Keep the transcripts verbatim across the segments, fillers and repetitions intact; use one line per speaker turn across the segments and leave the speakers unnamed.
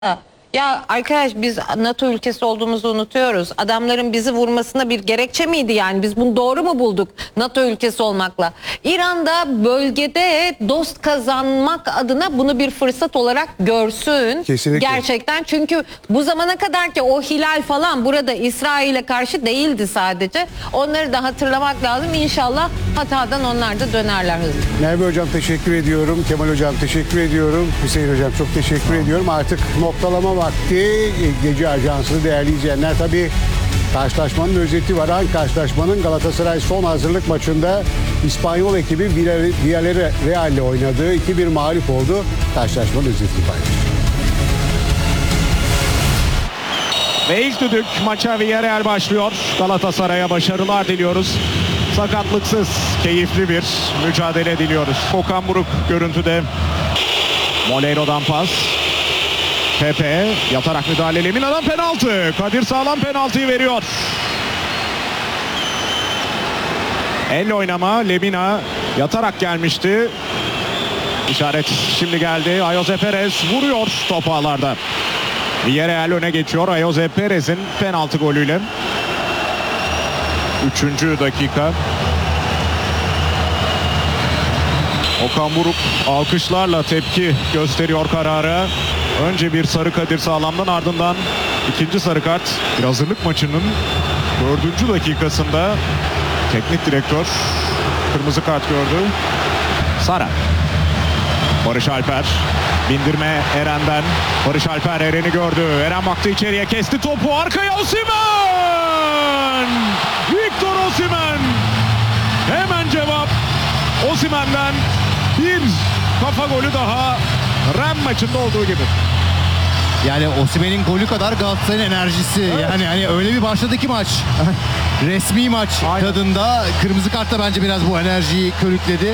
Ya arkadaş, biz NATO ülkesi olduğumuzu unutuyoruz. Adamların bizi vurmasına bir gerekçe miydi yani? Biz bunu doğru mu bulduk NATO ülkesi olmakla? İran'da bölgede dost kazanmak adına bunu bir fırsat olarak görsün.
Kesinlikle.
Gerçekten, çünkü bu zamana kadar ki o hilal falan burada İsrail'e karşı değildi sadece. Onları da hatırlamak lazım. İnşallah hatadan onlar da dönerler hızlı.
Merve Hocam teşekkür ediyorum. Kemal Hocam teşekkür ediyorum. Hüseyin Hocam çok teşekkür ediyorum. Artık noktalama vakti. Gece Ajansı'nı değerli izleyenler, tabii karşılaşmanın özeti var. Hangi karşılaşmanın? Galatasaray son hazırlık maçında İspanyol ekibi Villarreal ile oynadığı iki bir mağlup oldu. Karşılaşmanın özetini paylaşıyor.
Ve ilk düdük maça Villarreal başlıyor. Galatasaray'a başarılar diliyoruz. Sakatlıksız, keyifli bir mücadele diliyoruz. Okan Buruk görüntüde. Moleiro'dan pas. Pepe yatarak müdahale, Lemina'dan penaltı. Kadir Sağlam penaltıyı veriyor. Elle oynama, Lemina yatarak gelmişti. İşaret şimdi geldi. Ayoze Perez vuruyor top ağlarda. Villarreal öne geçiyor Ayoze Perez'in penaltı golüyle. Üçüncü dakika. Okan Buruk alkışlarla tepki gösteriyor karara. Önce bir sarı Kadir Sağlam'dan, ardından ikinci sarı kart. Bir hazırlık maçının dördüncü dakikasında teknik direktör kırmızı kart gördü. Sara. Barış Alper. Bindirme Eren'den. Barış Alper Eren'i gördü. Eren baktı içeriye, kesti topu. Arkaya Osimhen! Victor Osimhen! Hemen cevap Osimhen'den. Bir kafa golü daha. Ren maçında olduğu gibi.
Yani Osimhen'in golü kadar Galatasaray'ın enerjisi. Evet. Yani hani öyle bir başladı ki maç. Resmi maç Aynen. tadında. Kırmızı kart da bence biraz bu enerjiyi körükledi.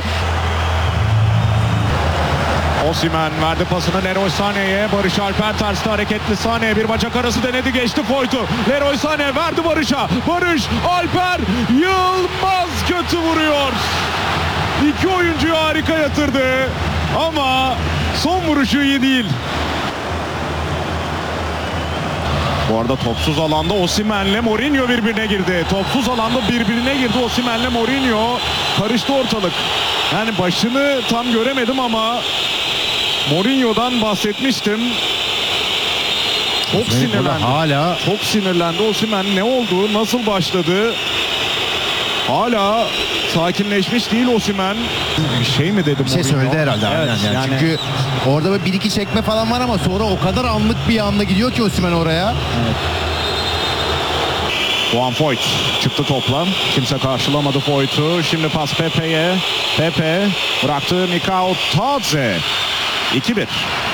Osimhen verdi pasını Leroy Sané'ye. Barış Alper terste hareketli, Sané bir bacak arası denedi, geçti Foyt'u. Leroy Sané verdi Barış'a. Barış Alper Yılmaz kötü vuruyor. İki oyuncuyu harika yatırdı. Ama son vuruşu iyi değil. Bu arada topsuz alanda Osimhen'le Mourinho birbirine girdi. Topsuz alanda birbirine girdi Osimhen'le Mourinho. Karıştı ortalık. Yani başını tam göremedim ama Mourinho'dan bahsetmiştim. Çok
Osimhen
sinirlendi.
Hala
Çok sinirlendi Osimhen. Ne oldu? Nasıl başladı? Hala sakinleşmiş değil Osimhen. Bir şey mi dedi?
bir şey
Mourinho?
söyledi herhalde.
Evet,
aynen yani.
yani...
Çünkü orada bir iki çekme falan var ama sonra o kadar anlık bir anda gidiyor ki Osimhen oraya.
Evet. Juan Foyt çıktı topla. Kimse karşılamadı Foyt'u. Şimdi pas Pepe'ye. Pepe bıraktı Mikao Tadze. iki bir.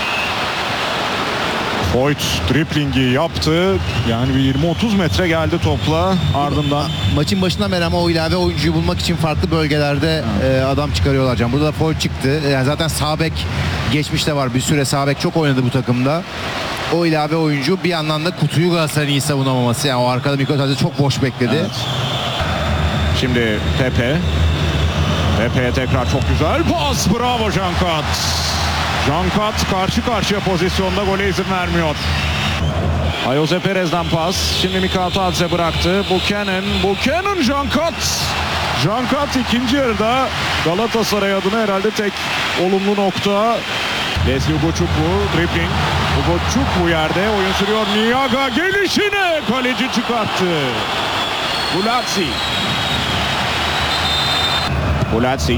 Foyt driplingi yaptı. Yani bir yirmi otuz metre geldi topla ardından.
Maçın başından beri ama o ilave oyuncuyu bulmak için farklı bölgelerde e, adam çıkarıyorlar can. Burada da Foyt çıktı. Yani zaten sağ bek geçmişte var. Bir süre sağ bek çok oynadı bu takımda. O ilave oyuncu bir yandan da kutuyu Galatasaray'ın iyi savunamaması. Yani o arkada Mikao Tadze çok boş bekledi.
Evet. Şimdi Pepe. Pepe'ye tekrar çok güzel pas. Bravo Cankat. Cankat karşı karşıya pozisyonda gole izin vermiyor. Ayoze Perez'den pas. Şimdi Mikao Tadze bıraktı. Buchanan. Buchanan Cankat. Cankat ikinci yarıda Galatasaray adına herhalde tek olumlu nokta. Leslie Ugochukwu dribbling. Ugochukwu yerde oyun sürüyor. Niaga gelişine kaleci çıkarttı. Gulazzi. Gulazzi.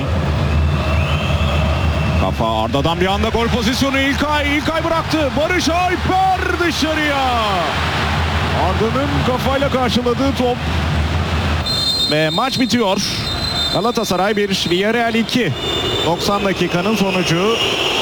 Kafa Arda'dan bir anda gol pozisyonu. İlkay. İlkay bıraktı. Barış Alper dışarıya. Arda'nın kafayla karşıladığı top. Ve maç bitiyor. Galatasaray bir, Villarreal iki. doksan dakikanın sonucu.